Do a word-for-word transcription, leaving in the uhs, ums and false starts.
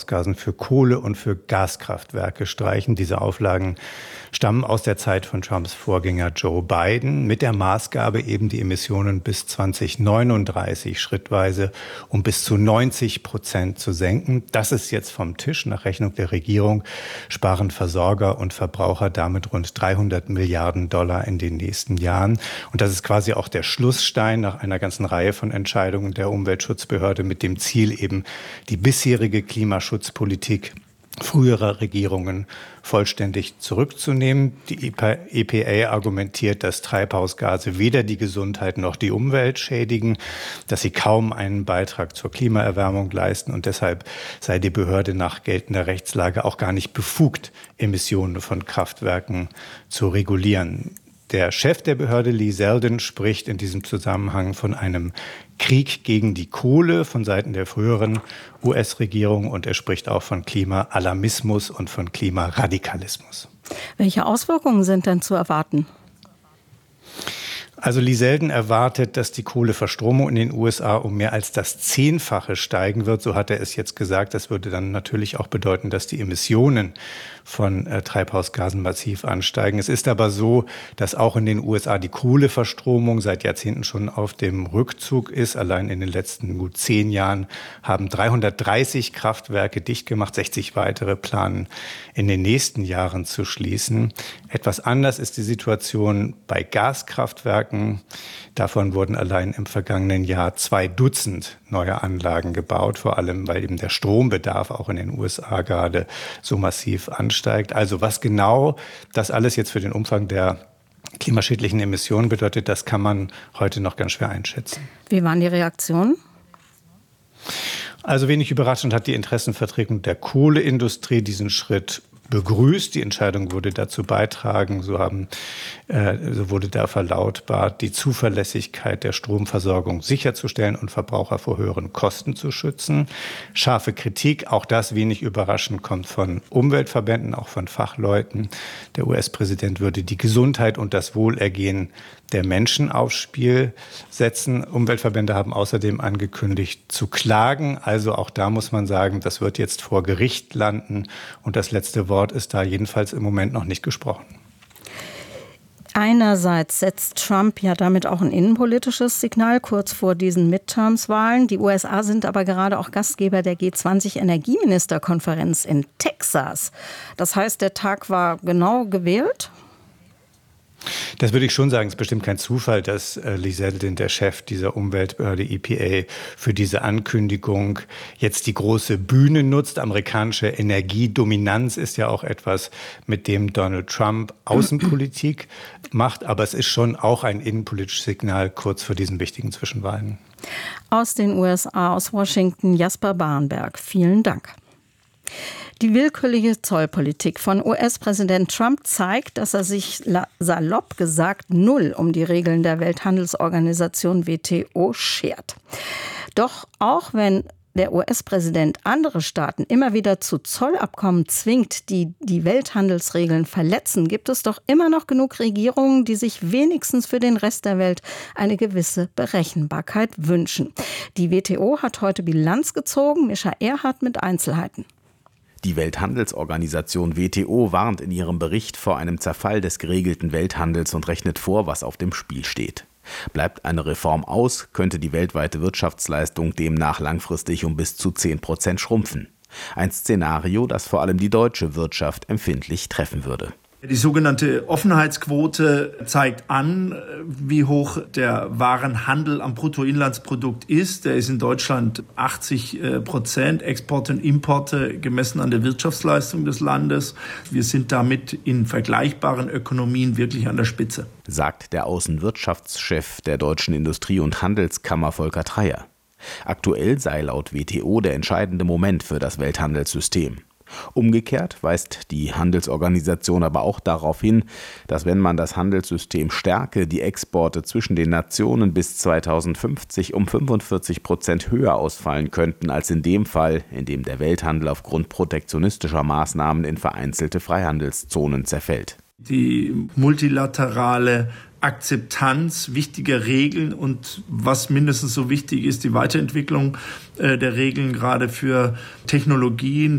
Treibhausgasen für Kohle- und für Gaskraftwerke streichen. Diese Auflagen stammen aus der Zeit von Trumps Vorgänger Joe Biden mit der Maßgabe, eben die Emissionen bis zwanzig neununddreißig schrittweise um bis zu neunzig Prozent zu senken. Das ist jetzt vom Tisch. Nach Rechnung der Regierung sparen Versorger und Verbraucher damit rund dreihundert Milliarden Dollar in den nächsten Jahren. Und das ist quasi auch der Schlussstein nach einer ganzen Reihe von Entscheidungen der Umweltschutzbehörde mit dem Ziel, eben die bisherige Klimaschutzpolitik früherer Regierungen vollständig zurückzunehmen. Die E P A argumentiert, dass Treibhausgase weder die Gesundheit noch die Umwelt schädigen, dass sie kaum einen Beitrag zur Klimaerwärmung leisten und deshalb sei die Behörde nach geltender Rechtslage auch gar nicht befugt, Emissionen von Kraftwerken zu regulieren. Der Chef der Behörde, Lee Zeldin, spricht in diesem Zusammenhang von einem Krieg gegen die Kohle von Seiten der früheren U S-Regierung und er spricht auch von Klimaalarmismus und von Klimaradikalismus. Welche Auswirkungen sind denn zu erwarten? Also Lee Zeldin erwartet, dass die Kohleverstromung in den U S A um mehr als das Zehnfache steigen wird. So hat er es jetzt gesagt. Das würde dann natürlich auch bedeuten, dass die Emissionen von äh, Treibhausgasen massiv ansteigen. Es ist aber so, dass auch in den U S A die Kohleverstromung seit Jahrzehnten schon auf dem Rückzug ist. Allein in den letzten gut zehn Jahren haben dreihundertdreißig Kraftwerke dicht gemacht. sechzig weitere planen in den nächsten Jahren zu schließen. Etwas anders ist die Situation bei Gaskraftwerken. Davon wurden allein im vergangenen Jahr zwei Dutzend neue Anlagen gebaut, vor allem weil eben der Strombedarf auch in den U S A gerade so massiv ansteigt. Also was genau das alles jetzt für den Umfang der klimaschädlichen Emissionen bedeutet, das kann man heute noch ganz schwer einschätzen. Wie waren die Reaktionen? Also wenig überraschend hat die Interessenvertretung der Kohleindustrie diesen Schritt begrüßt. Die Entscheidung würde dazu beitragen, so, haben, äh, so wurde da verlautbart, die Zuverlässigkeit der Stromversorgung sicherzustellen und Verbraucher vor höheren Kosten zu schützen. Scharfe Kritik, auch das wenig überraschend, kommt von Umweltverbänden, auch von Fachleuten. Der U S-Präsident würde die Gesundheit und das Wohlergehen der Menschen aufs Spiel setzen. Umweltverbände haben außerdem angekündigt zu klagen. Also auch da muss man sagen, das wird jetzt vor Gericht landen. Und das letzte Wort ist da jedenfalls im Moment noch nicht gesprochen. Einerseits setzt Trump ja damit auch ein innenpolitisches Signal kurz vor diesen Midterms-Wahlen. Die U S A sind aber gerade auch Gastgeber der G zwanzig Energieministerkonferenz in Texas. Das heißt, der Tag war genau gewählt? Das würde ich schon sagen. Es ist bestimmt kein Zufall, dass äh, Lee Zeldin, der Chef dieser Umweltbehörde E P A, für diese Ankündigung jetzt die große Bühne nutzt. Amerikanische Energiedominanz ist ja auch etwas, mit dem Donald Trump Außenpolitik macht. Aber es ist schon auch ein innenpolitisches Signal kurz vor diesen wichtigen Zwischenwahlen. Aus den U S A, aus Washington, Jasper Barenberg. Vielen Dank. Die willkürliche Zollpolitik von U S-Präsident Trump zeigt, dass er sich salopp gesagt null um die Regeln der Welthandelsorganisation W T O schert. Doch auch wenn der U S-Präsident andere Staaten immer wieder zu Zollabkommen zwingt, die die Welthandelsregeln verletzen, gibt es doch immer noch genug Regierungen, die sich wenigstens für den Rest der Welt eine gewisse Berechenbarkeit wünschen. Die W T O hat heute Bilanz gezogen. Mischa Erhardt mit Einzelheiten. Die Welthandelsorganisation W T O warnt in ihrem Bericht vor einem Zerfall des geregelten Welthandels und rechnet vor, was auf dem Spiel steht. Bleibt eine Reform aus, könnte die weltweite Wirtschaftsleistung demnach langfristig um bis zu zehn Prozent schrumpfen. Ein Szenario, das vor allem die deutsche Wirtschaft empfindlich treffen würde. Die sogenannte Offenheitsquote zeigt an, wie hoch der Warenhandel am Bruttoinlandsprodukt ist. Der ist in Deutschland achtzig Prozent, Exporte und Importe gemessen an der Wirtschaftsleistung des Landes. Wir sind damit in vergleichbaren Ökonomien wirklich an der Spitze, sagt der Außenwirtschaftschef der Deutschen Industrie- und Handelskammer Volker Treyer. Aktuell sei laut W T O der entscheidende Moment für das Welthandelssystem. Umgekehrt weist die Handelsorganisation aber auch darauf hin, dass wenn man das Handelssystem stärke, die Exporte zwischen den Nationen bis zweitausendfünfzig um fünfundvierzig Prozent höher ausfallen könnten als in dem Fall, in dem der Welthandel aufgrund protektionistischer Maßnahmen in vereinzelte Freihandelszonen zerfällt. Die multilaterale Akzeptanz wichtiger Regeln und was mindestens so wichtig ist, die Weiterentwicklung äh, der Regeln, gerade für Technologien,